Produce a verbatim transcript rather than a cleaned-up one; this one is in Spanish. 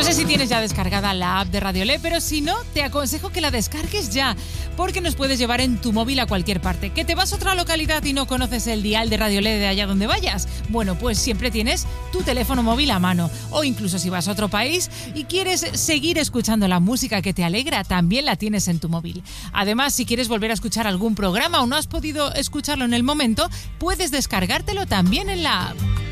sé si tienes ya descargada la app de Radiolé, pero si no, te aconsejo que la descargues ya, porque nos puedes llevar en tu móvil a cualquier parte. ¿Que te vas a otra localidad y no conoces el dial de Radiolé de allá donde vayas? Bueno, pues siempre tienes tu teléfono móvil a mano. O incluso si vas a otro país y quieres seguir escuchando la música que te alegra, también la tienes en tu móvil. Además, si quieres volver a escuchar algún programa o no has podido escucharlo en el momento, puedes descargártelo también en la app.